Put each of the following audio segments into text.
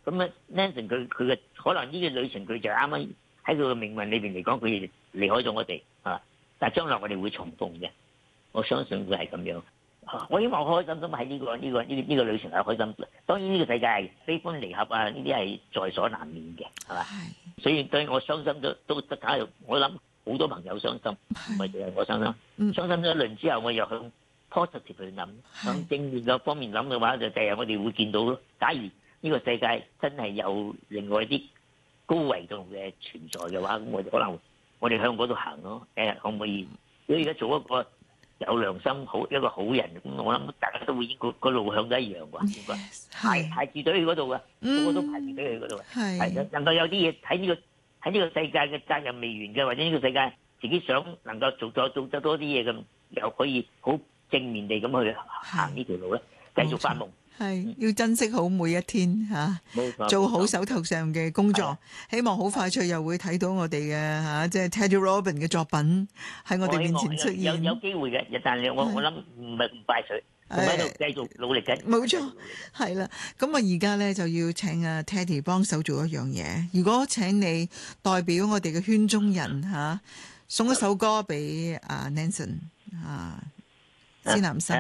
咁啊 Nancy 佢嘅可能呢個旅程佢就啱啱喺佢嘅命運裏邊嚟講，佢離開咗我哋啊，但係將來我哋會重逢嘅，我相信會係咁樣。我希望開心心喺呢個旅程係開心。當然呢個世界係悲歡離合啊，呢啲係在所難免嘅，係嘛？所以對我傷心都得解。我諗好多朋友傷心，唔係淨係我傷心。傷心咗一輪之後，我又向 positive 去諗，向正面嘅方面諗嘅話，就第日我哋會見到，假如呢個世界真係有另外啲高維度嘅存在嘅話，咁我哋可能我哋向嗰度行咯。睇下可唔可以？如果而家做一個有良心一個好人，咁我諗大家都會個路向都一樣啩，應該排住隊去嗰度嘅，個個都排住隊去嗰度嘅。係能夠有啲嘢喺呢個世界嘅責任未完嘅，或者呢個世界自己想能夠做得多啲嘢咁，又可以好正面地咁去行呢條路咧，繼續發夢。 係要珍惜好每一天嚇，做好手頭上嘅工作。希望好快脆又會睇到我哋嘅嚇，即係 Teddy Robin 嘅作品喺我哋面前出現。 有機會嘅，但係我諗唔排除，仲喺度繼續努力緊。 冇錯，係啦。咁我而家咧就要請阿 Teddy 幫手做一樣嘢。如果請你代表我哋嘅圈中人嚇，送一首歌俾阿 Nancy 施南生。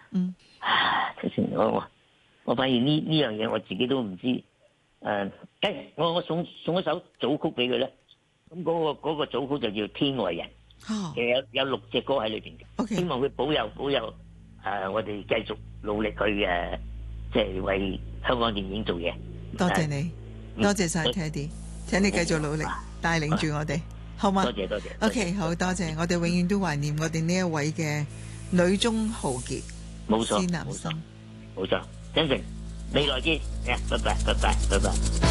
我發現呢樣嘢我自己都唔知。我送一首組曲俾佢咧。咁嗰個組曲就叫《天外人》。其實有6隻歌喺裏邊嘅。希望佢保佑我哋繼續努力去即係為香港電影做嘢。 多謝你，多謝晒 Teddy， 請你繼續努力，帶領住我哋，好嗎？ 多謝。 OK， 好多謝，我哋永遠都懷念我哋呢一位嘅女中豪傑。 冇錯， 施南生， 冇錯，真誠，未來見，拜拜。